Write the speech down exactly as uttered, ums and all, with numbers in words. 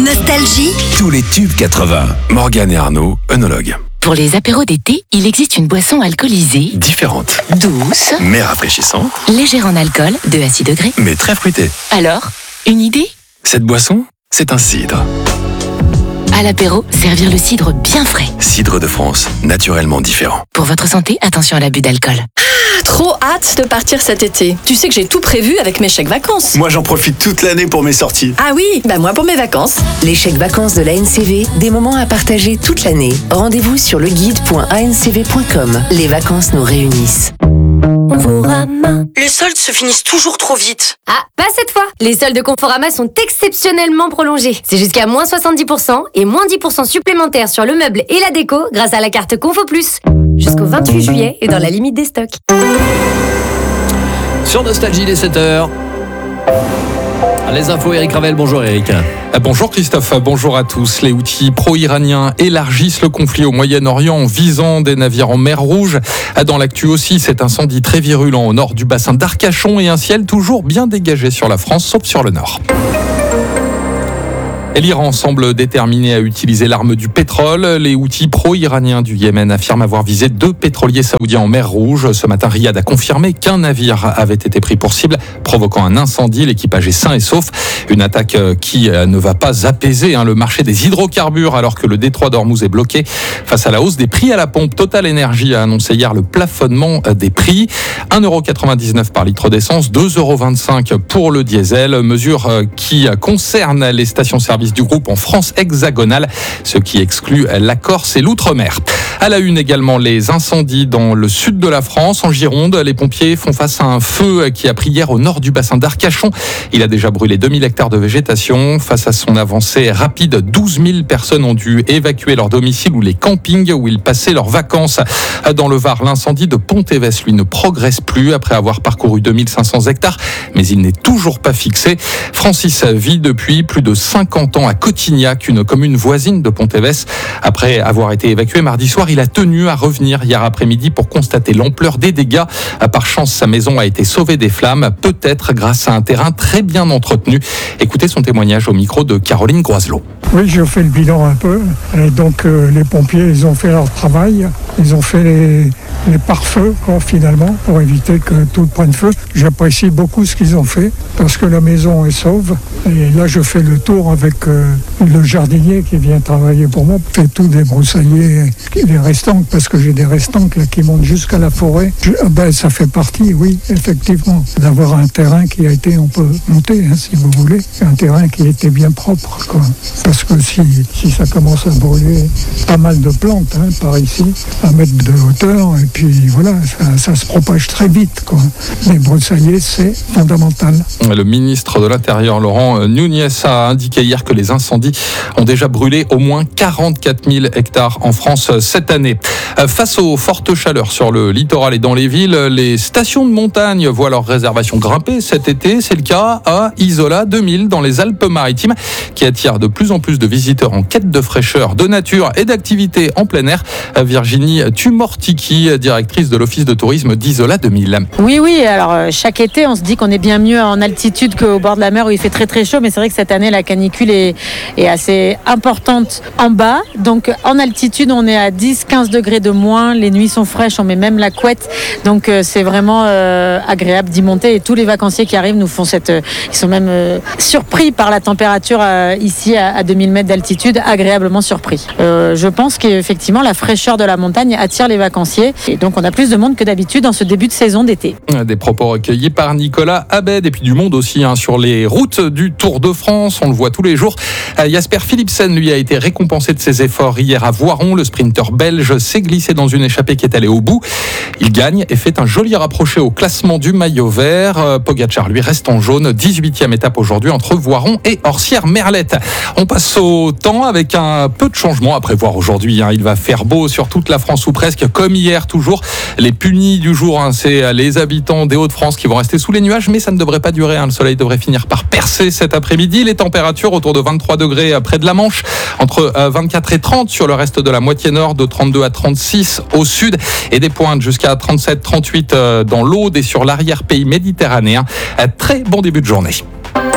Nostalgie. Tous les tubes quatre-vingts. Morgane et Arnaud, œnologues. Pour les apéros d'été, il existe une boisson alcoolisée, Différente, douce, mais rafraîchissante, légère en alcool, de à six degrés. mais très fruitée. Alors, une idée? Cette boisson, c'est un cidre. À l'apéro, servir le cidre bien frais. Cidre de France, naturellement différent. Pour votre santé, attention à l'abus d'alcool. Trop hâte de partir cet été. Tu sais que j'ai tout prévu avec mes chèques vacances. Moi, j'en profite toute l'année pour mes sorties. Ah oui, bah moi pour mes vacances. Les chèques vacances de l'A N C V, des moments à partager toute l'année. Rendez-vous sur le guide point a n c v point com. Les vacances nous réunissent. Les soldes se finissent toujours trop vite. Ah, pas cette fois. Les soldes de Conforama sont exceptionnellement prolongés. C'est jusqu'à moins soixante-dix pour cent et moins dix pour cent supplémentaires sur le meuble et la déco grâce à la carte Confo Plus. Jusqu'au vingt-huit juillet et dans la limite des stocks. Sur Nostalgie, les sept heures. Les infos, Eric Ravel. Bonjour Eric. Bonjour Christophe, bonjour à tous. Les Houthis pro-iraniens élargissent le conflit au Moyen-Orient en visant des navires en mer Rouge. Dans l'actu aussi, cet incendie très virulent au nord du bassin d'Arcachon et un ciel toujours bien dégagé sur la France, sauf sur le nord. Et l'Iran semble déterminé à utiliser l'arme du pétrole. Les Houthis pro-iraniens du Yémen affirment avoir visé deux pétroliers saoudiens en mer Rouge. Ce matin, Riyad a confirmé qu'un navire avait été pris pour cible, provoquant un incendie. L'équipage est sain et sauf. Une attaque qui ne va pas apaiser le marché des hydrocarbures alors que le détroit d'Ormuz est bloqué. Face à la hausse des prix à la pompe, Total Energy a annoncé hier le plafonnement des prix. un euro quatre-vingt-dix-neuf par litre d'essence, deux euros vingt-cinq pour le diesel. Mesure qui concerne les stations-service du groupe en France hexagonale, ce qui exclut la Corse et l'outre-mer. À la une également, les incendies dans le sud de la France. En Gironde, les pompiers font face à un feu qui a pris hier au nord du bassin d'Arcachon. Il a déjà brûlé deux mille hectares de végétation. Face à son avancée rapide, douze mille personnes ont dû évacuer leur domicile ou les campings où ils passaient leurs vacances. Dans le Var, l'incendie de Pont-Évès, lui, ne progresse plus après avoir parcouru deux mille cinq cents hectares, mais il n'est toujours pas fixé. Francis vit depuis plus de cinquante ans à Cotignac, une commune voisine de Pont-Évès. Après avoir été évacué mardi soir, il a tenu à revenir hier après-midi pour constater l'ampleur des dégâts. Par chance, sa maison a été sauvée des flammes, peut-être grâce à un terrain très bien entretenu. Écoutez son témoignage au micro de Caroline Groiselot. Oui, je fais le bilan un peu. Et donc euh, les pompiers, ils ont fait leur travail. Ils ont fait les, les pare-feux, quoi, finalement, pour éviter que tout prenne feu. J'apprécie beaucoup ce qu'ils ont fait parce que la maison est sauve. Et là, je fais le tour avec euh, le jardinier qui vient travailler pour moi. Je fais tout débroussailler les restanques parce que j'ai des restanques là, qui montent jusqu'à la forêt. Je, ben, ça fait partie, oui, effectivement, d'avoir un terrain qui a été, on peut monter, hein, si vous voulez, un terrain qui était bien propre, quoi. Parce que si, si ça commence à brûler pas mal de plantes hein, par ici, un mètre de hauteur, et puis voilà, ça, ça se propage très vite, quoi. Les broussailler, c'est fondamental. Le ministre de l'Intérieur, Laurent Nunez, a indiqué hier que les incendies ont déjà brûlé au moins quarante-quatre mille hectares en France cette année. Face aux fortes chaleurs sur le littoral et dans les villes, les stations de montagne voient leurs réservations grimper cet été. C'est le cas à Isola deux mille dans les Alpes-Maritimes, qui attire de plus en plus de visiteurs en quête de fraîcheur, de nature et d'activités en plein air. Virginie Tumortiki, directrice de l'Office de tourisme d'Isola deux mille. Oui, oui, alors chaque été, on se dit qu'on est bien mieux en altitude qu'au bord de la mer où il fait très très chaud, mais c'est vrai que cette année, la canicule est, est assez importante en bas. Donc en altitude, on est à dix à quinze degrés de moins, les nuits sont fraîches, on met même la couette. Donc euh, c'est vraiment euh, agréable d'y monter et tous les vacanciers qui arrivent nous font cette... Euh, ils sont même euh, surpris par la température euh, ici à, à deux mille mètres d'altitude, agréablement surpris. Euh, je pense qu'effectivement, la fraîcheur de la montagne attire les vacanciers et donc on a plus de monde que d'habitude dans ce début de saison d'été. Des propos recueillis par Nicolas Abed et puis du monde aussi hein, sur les routes du Tour de France, on le voit tous les jours. Euh, Jasper Philipsen, lui, a été récompensé de ses efforts hier à Voiron. Le sprinter belge s'est glissé dans une échappée qui est allée au bout. Il gagne et fait un joli rapproché au classement du maillot vert. Euh, Pogacar, lui, reste en jaune. dix-huitième étape aujourd'hui entre Voiron et Orsières-Merlette. On passe au temps avec un peu de changement à prévoir aujourd'hui. Hein. Il va faire beau sur toute la France ou presque, comme hier toujours. Les punis du jour, hein, c'est les habitants des Hauts-de-France qui vont rester sous les nuages, mais ça ne devrait pas durer. Hein. Le soleil devrait finir par percer cet après-midi. Les températures autour de vingt-trois degrés près de la Manche, entre vingt-quatre et trente sur le reste de la moitié nord, de trente-deux à trente-six au sud, et des pointes jusqu'à trente-sept à trente-huit dans l'Aude et sur l'arrière-pays méditerranéen. Très bon début de journée.